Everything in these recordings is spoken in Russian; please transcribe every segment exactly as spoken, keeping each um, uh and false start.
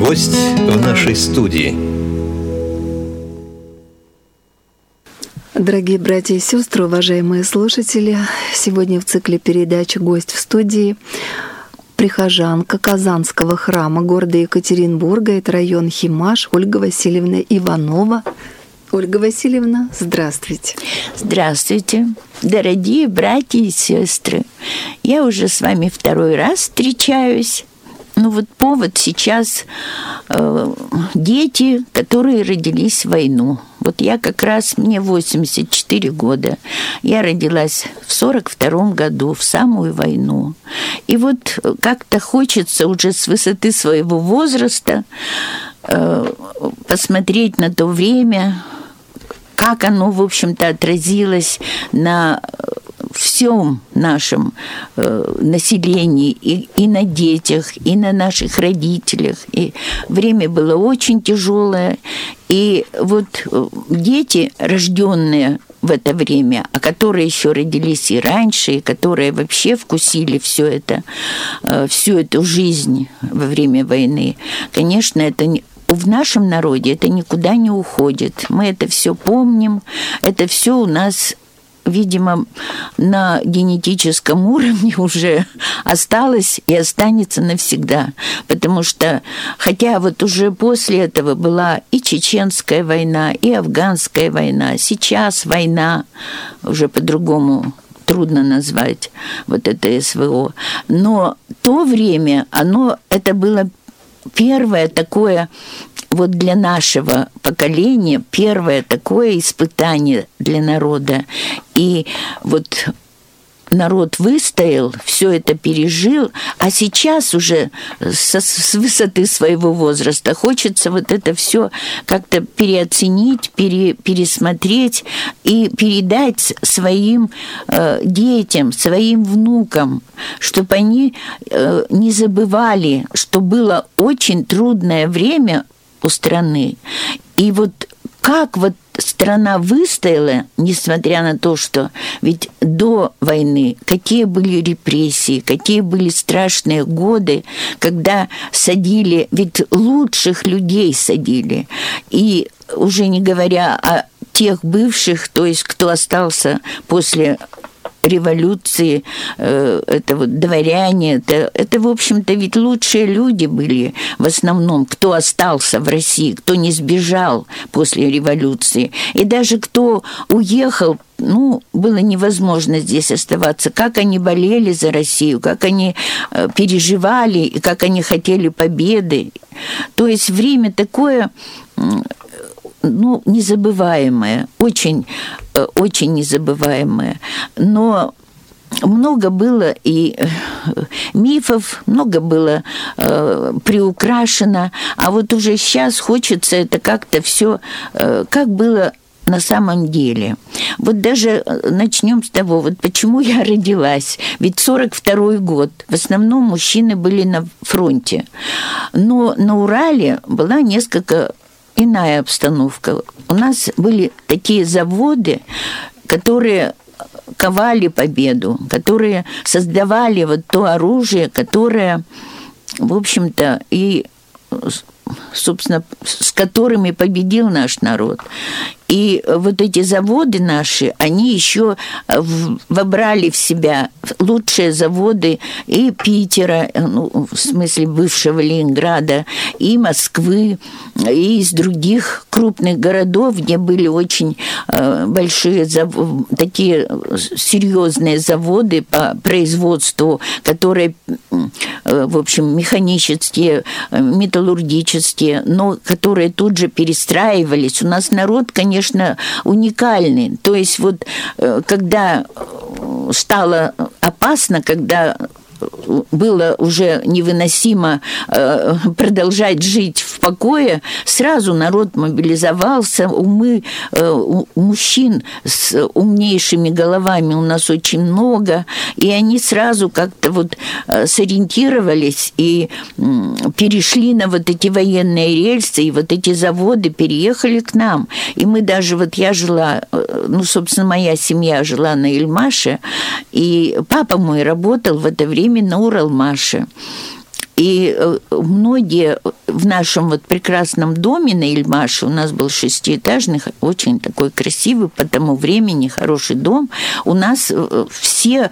Гость в нашей студии. Дорогие братья и сестры, уважаемые слушатели, сегодня в цикле передач «Гость в студии» прихожанка Казанского храма города Екатеринбурга, это район Химаш, Ольга Васильевна Иванова. Ольга Васильевна, здравствуйте. Здравствуйте, дорогие братья и сестры. Я уже с вами второй раз встречаюсь. Ну вот повод сейчас э, дети, которые родились в войну. Вот я как раз, мне восемьдесят четыре года. Я родилась в сорок втором году, в самую войну. И вот как-то хочется уже с высоты своего возраста э, посмотреть на то время, как оно, в общем-то, отразилось на всем нашем э, населении, и, и на детях, и на наших родителях. И время было очень тяжелое. И вот дети, рожденные в это время, а которые еще родились и раньше, и которые вообще вкусили все это, э, всю эту жизнь во время войны, конечно, это не в нашем народе это никуда не уходит. Мы это все помним, это все у нас, видимо, на генетическом уровне уже осталось и останется навсегда. Потому что, хотя вот уже после этого была и Чеченская война, и Афганская война, сейчас война, уже по-другому трудно назвать вот это СВО. Но то время, оно, это было первое такое, вот для нашего поколения, первое такое испытание для народа. И вот народ выстоял, все это пережил, а сейчас уже со, с высоты своего возраста хочется вот это все как-то переоценить, пере, пересмотреть и передать своим э, детям, своим внукам, чтобы они э, не забывали, что было очень трудное время у страны. И вот как вот страна выстояла, несмотря на то, что ведь до войны какие были репрессии, какие были страшные годы, когда садили, ведь лучших людей садили. И уже не говоря о тех бывших, то есть кто остался после революции, э, это вот дворяне, это, это, в общем-то, ведь лучшие люди были в основном, кто остался в России, кто не сбежал после революции. И даже кто уехал, ну, было невозможно здесь оставаться. Как они болели за Россию, как они э, переживали, и как они хотели победы. То есть время такое... ну, незабываемое, очень, очень незабываемое. Но много было и мифов, много было э, приукрашено, а вот уже сейчас хочется это как-то все, э, как было на самом деле. Вот даже начнем с того, вот почему я родилась. Ведь сорок второй год. В основном мужчины были на фронте. Но на Урале была несколько иная обстановка. У нас были такие заводы, которые ковали победу, которые создавали вот то оружие, которое, в общем-то, и, собственно, с которыми победил наш народ. И вот эти заводы наши, они еще вобрали в себя лучшие заводы и Питера, ну, в смысле бывшего Ленинграда, и Москвы, и из других крупных городов, где были очень большие зав... такие серьезные заводы по производству, которые, в общем, механические, металлургические, но которые тут же перестраивались. У нас народ, конечно, конечно, уникальный. То есть вот когда стало опасно, когда было уже невыносимо э, продолжать жить в покое, сразу народ мобилизовался, умы э, у мужчин с умнейшими головами у нас очень много, и они сразу как-то вот э, сориентировались и э, перешли на вот эти военные рельсы, и вот эти заводы переехали к нам. И мы даже, вот я жила, э, ну, собственно, моя семья жила на Ильмаше, и папа мой работал в это время на Уралмаше. И многие в нашем вот прекрасном доме на Ильмаше, у нас был шестиэтажный, очень такой красивый по тому времени, хороший дом, у нас все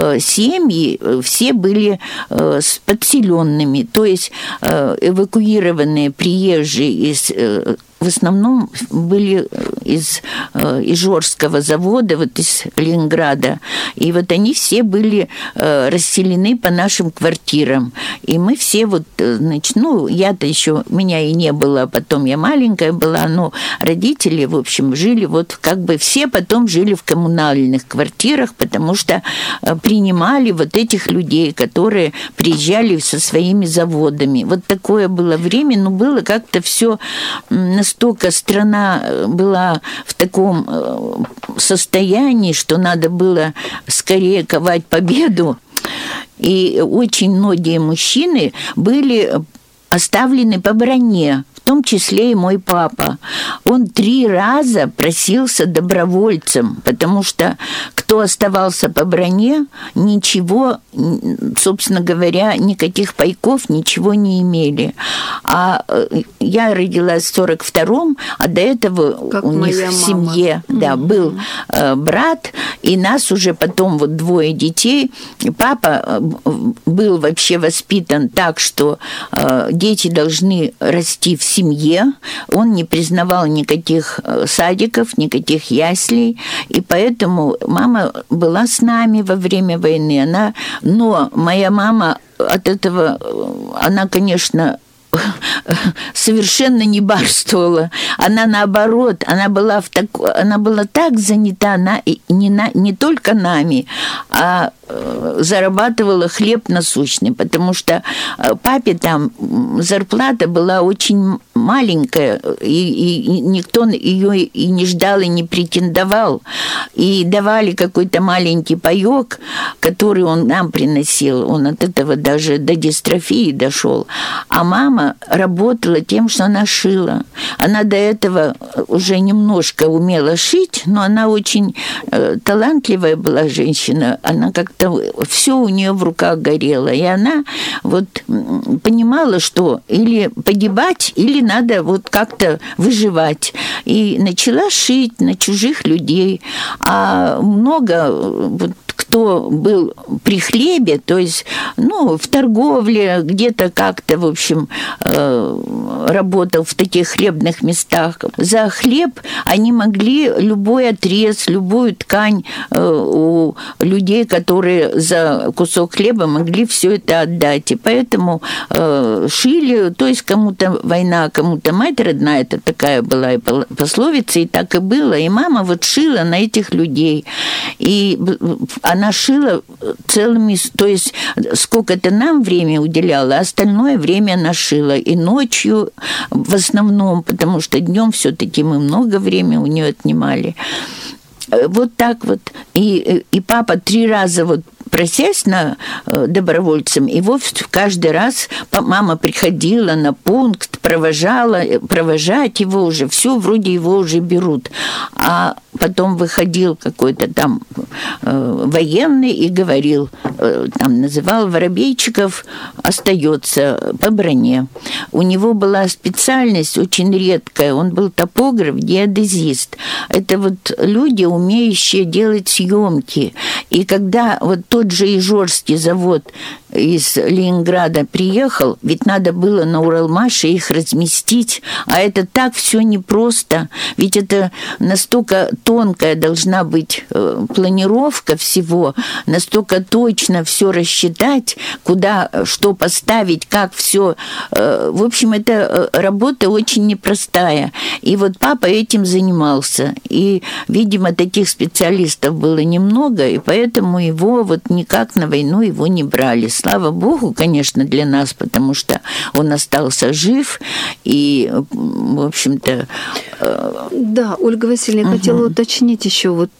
семьи, все были подселенными, то есть эвакуированные приезжие из... В основном были из Ижорского завода, вот из Ленинграда. И вот они все были расселены по нашим квартирам. И мы все вот, значит, ну, я-то еще, меня и не было, потом я маленькая была, но родители, в общем, жили вот как бы все потом жили в коммунальных квартирах, потому что принимали вот этих людей, которые приезжали со своими заводами. Вот такое было время, но было как-то все настолько страна была в таком состоянии, что надо было скорее ковать победу. И очень многие мужчины были оставлены по броне, в том числе и мой папа. Он три раза просился добровольцем, потому что кто оставался по броне, ничего, собственно говоря, никаких пайков, ничего не имели. А я родилась в сорок втором, а до этого как у них в семье да, mm-hmm. был брат, и нас уже потом вот двое детей. Папа был вообще воспитан так, что дети должны расти в семье. Он не признавал никаких садиков, никаких яслей, и поэтому мама была с нами во время войны. Она, но моя мама от этого, она, конечно, совершенно не барствовала. Она наоборот, она была, в так, она была так занята на, не, на, не только нами, а зарабатывала хлеб насущный, потому что папе там зарплата была очень маленькая, и, и никто ее и не ждал, и не претендовал. И давали какой-то маленький паёк, который он нам приносил. Он от этого даже до дистрофии дошел. А мама работала тем, что она шила. Она до этого уже немножко умела шить, но она очень э, талантливая была женщина. Она как-то все у нее в руках горело. И она вот понимала, что или погибать, или надо вот как-то выживать. И начала шить на чужих людей. А много вот, кто был при хлебе, то есть, ну, в торговле, где-то как-то, в общем, работал в таких хлебных местах. За хлеб они могли любой отрез, любую ткань у людей, которые за кусок хлеба могли все это отдать. И поэтому шили, то есть кому-то война, кому-то мать родная, это такая была и пословица, и так и было. И мама вот шила на этих людей. И она шила целыми, то есть сколько-то нам время уделяла, а остальное время она шила. И ночью в основном, потому что днем все-таки мы много времени у нее отнимали. Вот так вот. И, и папа три раза вот просясь на добровольцем, его каждый раз мама приходила на пункт, провожала, провожать его уже, все, вроде его уже берут. А потом выходил какой-то там э, военный и говорил, э, там называл Воробейчиков, остается по броне. У него была специальность очень редкая, он был топограф, геодезист. Это вот люди, умеющие делать съемки. И когда вот тот же Ижорский завод из Ленинграда приехал, ведь надо было на Уралмаше их разместить, а это так все непросто, ведь это настолько тонкая должна быть э, планировка всего, настолько точно все рассчитать, куда что поставить, как все. Э, в общем, это работа очень непростая. И вот папа этим занимался. И, видимо, таких специалистов было немного, и поэтому его вот никак на войну его не брали. Слава Богу, конечно, для нас, потому что он остался жив, и, в общем-то... Да, Ольга Васильевна, я угу. хотела уточнить еще, вот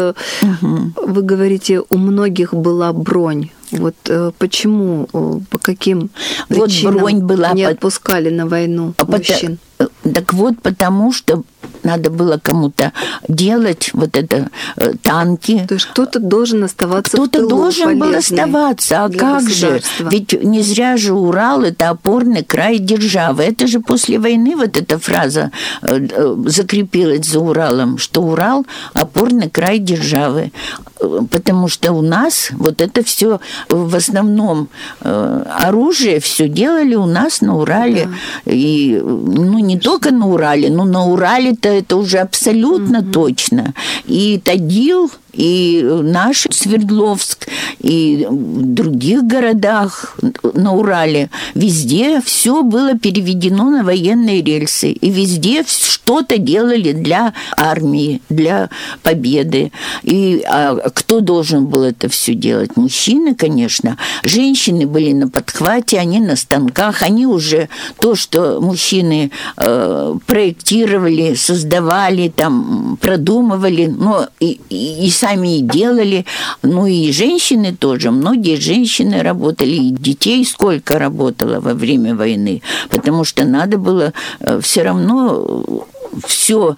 угу. вы говорите, у многих была бронь. Вот почему, по каким причинам вот бронь была не под... отпускали на войну а мужчин? Потому... Так вот, потому что надо было кому-то делать вот это э, танки. То есть кто-то должен оставаться Кто-то в тылу, должен был оставаться. А как же? Ведь не зря же Урал – это опорный край державы. Это же после войны вот эта фраза э, э, закрепилась за Уралом, что Урал – опорный край державы. Потому что у нас вот это все в основном э, оружие все делали у нас на Урале. Да. И, ну, не только на Урале, но на Урале-то это уже абсолютно mm-hmm. точно. И Тагил, и наш Свердловск, и в других городах на Урале, везде все было переведено на военные рельсы. И везде что-то делали для армии, для победы. И а кто должен был это все делать? Мужчины, конечно. Женщины были на подхвате, они на станках, они уже то, что мужчины э, проектировали, создавали, там, продумывали, но и, и, и сами и делали. Ну и женщины тоже. Многие женщины работали, и детей сколько работало во время войны. Потому что надо было э, все равно... все,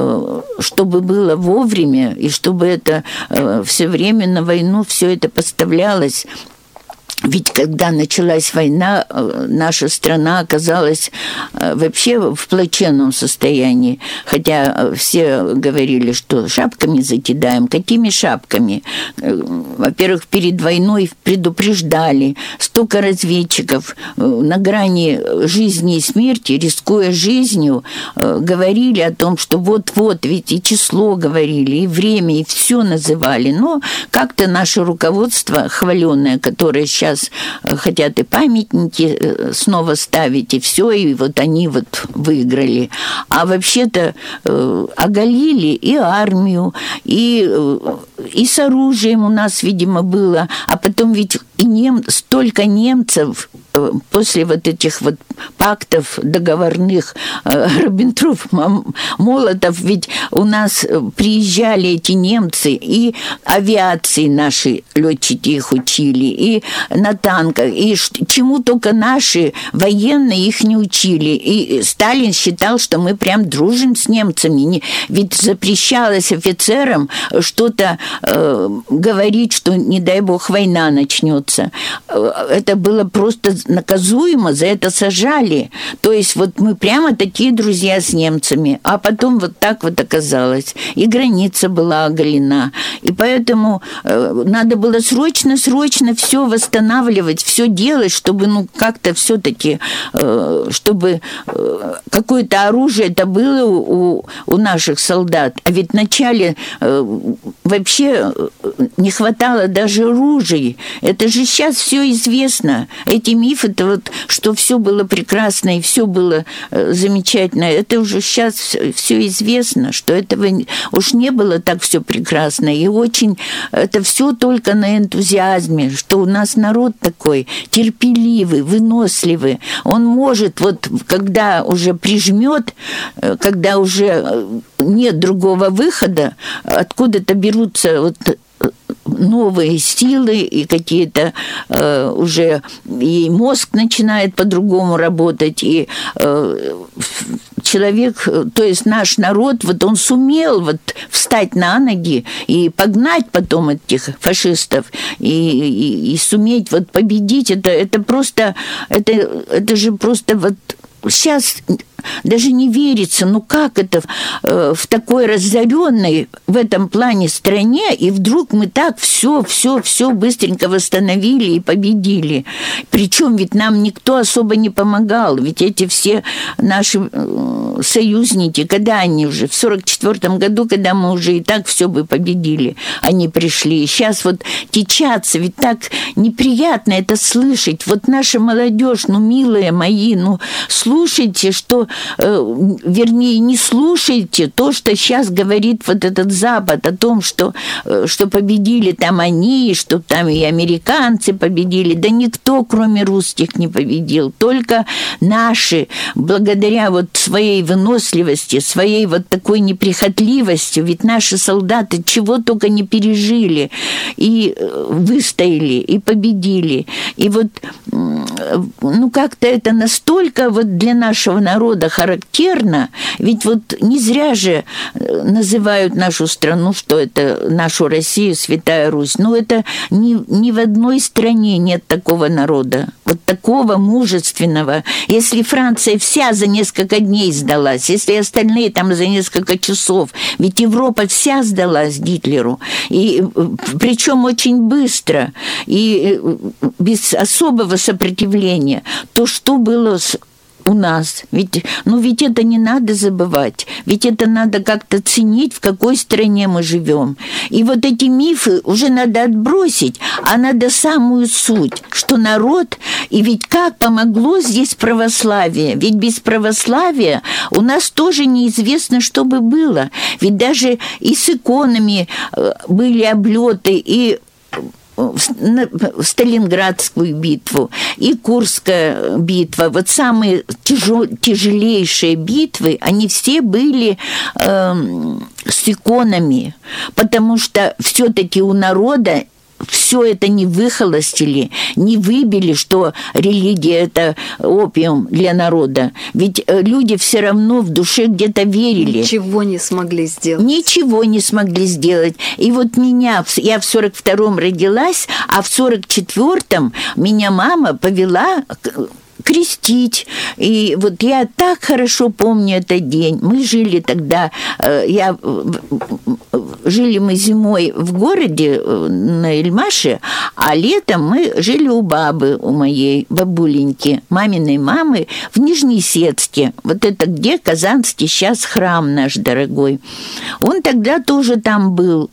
чтобы было вовремя, и чтобы это все время на войну все это поставлялось. Ведь когда началась война, наша страна оказалась вообще в плачевном состоянии. Хотя все говорили, что шапками закидаем. Какими шапками? Во-первых, перед войной предупреждали. Столько разведчиков на грани жизни и смерти, рискуя жизнью, говорили о том, что вот-вот, ведь и число говорили, и время, и все называли. Но как-то наше руководство, хваленое, которое сейчас хотят и памятники снова ставить, и все, и вот они вот выиграли. А вообще-то э, оголили и армию, и, э, и с оружием у нас, видимо, было. А потом ведь и нем, столько немцев э, после вот этих вот пактов договорных э, Риббентроп-Молотов, ведь у нас приезжали эти немцы, и авиации наши летчики их учили, и на танках, и чему только наши военные их не учили. И Сталин считал, что мы прям дружим с немцами. Ведь запрещалось офицерам что-то э, говорить, что, не дай бог, война начнется. Это было просто наказуемо, за это сажали. То есть вот мы прямо такие друзья с немцами. А потом вот так вот оказалось. И граница была оголена. И поэтому э, надо было срочно-срочно все восстанавливать, все делать, чтобы, ну, как-то все-таки, э, чтобы э, какое-то оружие это было у, у наших солдат. А ведь вначале э, вообще не хватало даже ружей. Это же сейчас все известно. Эти мифы, это вот, что все было прекрасно и все было э, замечательно, это уже сейчас все известно, что этого уж не было так все прекрасно. И очень это все только на энтузиазме, что у нас народ такой терпеливый, выносливый. Он может, вот когда уже прижмет, когда уже нет другого выхода, откуда-то берутся вот новые силы и какие-то э, уже и мозг начинает по-другому работать, и э, человек, то есть наш народ, вот он сумел вот встать на ноги и погнать потом этих фашистов и, и, и суметь вот победить. Это, это просто, это, это же просто вот сейчас даже не верится, ну как это э, в такой разоренной в этом плане стране, и вдруг мы так все, все, все быстренько восстановили и победили. Причем ведь нам никто особо не помогал, ведь эти все наши э, союзники, когда они уже, в сорок четвёртом году, когда мы уже и так все бы победили, они пришли. И сейчас вот течатся, ведь так неприятно это слышать. Вот наша молодежь, ну, милые мои, ну, слушайте, что вернее, не слушайте то, что сейчас говорит вот этот Запад о том, что, что победили там они, что там и американцы победили. Да никто, кроме русских, не победил. Только наши, благодаря вот своей выносливости, своей вот такой неприхотливости, ведь наши солдаты чего только не пережили, и выстояли, и победили. И вот, ну, как-то это настолько вот для нашего народа было характерно, ведь вот не зря же называют нашу страну, что это нашу Россию, Святая Русь. Но это ни, ни в одной стране нет такого народа, вот такого мужественного. Если Франция вся за несколько дней сдалась, если остальные там за несколько часов, ведь Европа вся сдалась Гитлеру, и причем очень быстро, и без особого сопротивления, то что было с у нас? Ведь, ну ведь это не надо забывать, ведь это надо как-то ценить, в какой стране мы живем. И вот эти мифы уже надо отбросить, а надо самую суть, что народ, и ведь как помогло здесь православие, ведь без православия у нас тоже неизвестно, что бы было. Ведь даже и с иконами были облеты, и Сталинградскую битву и Курская битва, вот самые тяжел, тяжелейшие битвы, они все были э, с иконами, потому что все-таки у народа все это не выхолостили, не выбили, что религия – это опиум для народа. Ведь люди все равно в душе где-то верили. Ничего не смогли сделать. Ничего не смогли сделать. И вот меня, я в сорок втором родилась, а в сорок четвёртом меня мама повела крестить. И вот я так хорошо помню этот день. Мы жили тогда, я, жили мы зимой в городе на Эльмаше, а летом мы жили у бабы, у моей бабуленьки, маминой мамы, в Нижнесецке. Вот это где Казанский сейчас храм наш дорогой. Он тогда тоже там был.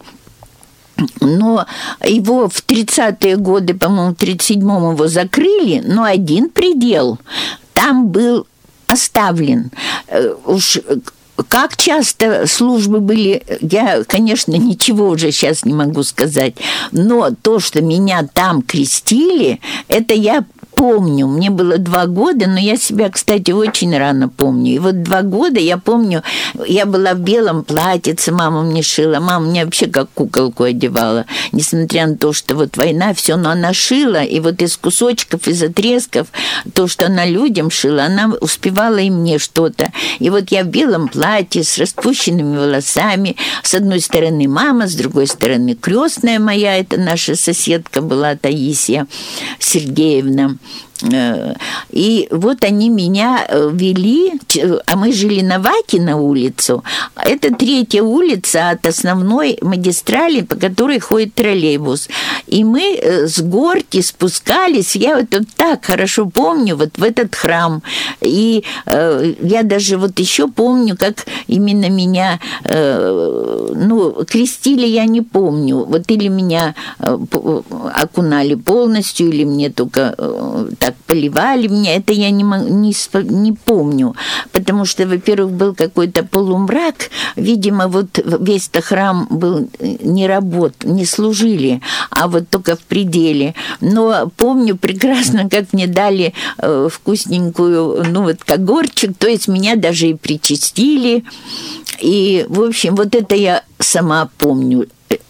Но его в тридцатые годы, по-моему, в тридцать седьмом его закрыли, но один предел там был оставлен. Уж как часто службы были, я, конечно, ничего уже сейчас не могу сказать, но то, что меня там крестили, это я помню. Мне было два года, но я себя, кстати, очень рано помню. И вот два года я помню, я была в белом платьице, мама мне шила, мама меня вообще как куколку одевала. Несмотря на то, что вот война, все, но она шила, и вот из кусочков, из отрезков, то, что она людям шила, она успевала и мне что-то. И вот я в белом платье, с распущенными волосами, с одной стороны мама, с другой стороны крестная моя, это наша соседка была, Таисия Сергеевна. И вот они меня вели, а мы жили на Вакина улицу. Это третья улица от основной магистрали, по которой ходит троллейбус. И мы с горки спускались, я это так хорошо помню, вот в этот храм. И э, я даже вот еще помню, как именно меня, э, ну, крестили, я не помню. Вот или меня э, окунали полностью, или мне только э, так поливали меня, это я не, не, не помню, потому что, во-первых, был какой-то полумрак, видимо, вот весь-то храм был не работ, не служили, а вот только в пределе. Но помню прекрасно, как мне дали э, вкусненькую, ну вот огурчик, то есть меня даже и причастили, и, в общем, вот это я сама помню.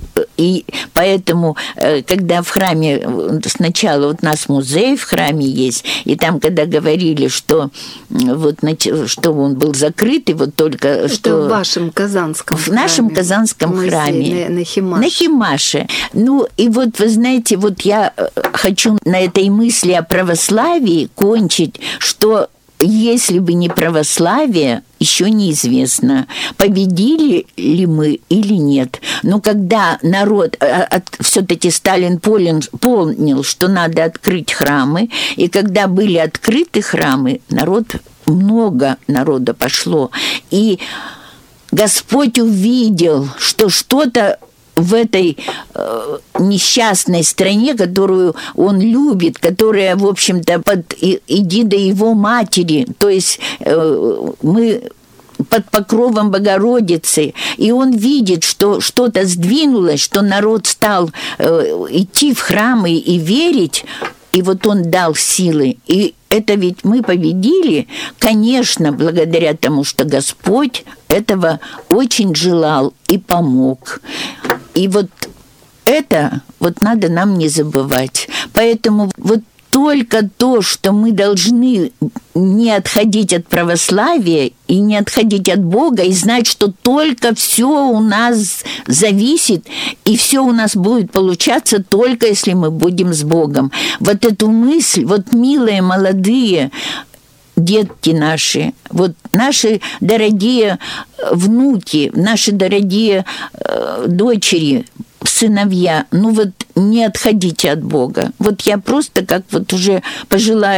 И поэтому, когда в храме, сначала вот у нас музей в храме есть, и там, когда говорили, что, вот, что он был закрыт, и вот только это что... в вашем казанском В нашем храме, казанском музей, храме. На, на Химаше. На Химаше. Ну, и вот, вы знаете, вот я хочу на этой мысли о православии кончить, что если бы не православие, еще неизвестно, победили ли мы или нет. Но когда народ, все-таки Сталин понял, что надо открыть храмы, и когда были открыты храмы, народ, много народа пошло. И Господь увидел, что что-то в этой э, несчастной стране, которую он любит, которая, в общем-то, под эгидой его матери, то есть э, мы под покровом Богородицы, и он видит, что что-то сдвинулось, что народ стал э, идти в храмы и верить, и вот он дал силы. И это ведь мы победили, конечно, благодаря тому, что Господь этого очень желал и помог. И вот это вот надо нам не забывать. Поэтому вот только то, что мы должны не отходить от православия и не отходить от Бога, и знать, что только все у нас зависит, и все у нас будет получаться только если мы будем с Богом. Вот эту мысль, вот милые молодые детки наши, вот наши дорогие внуки, наши дорогие э, дочери, сыновья, ну вот не отходите от Бога. Вот я просто как вот уже пожилая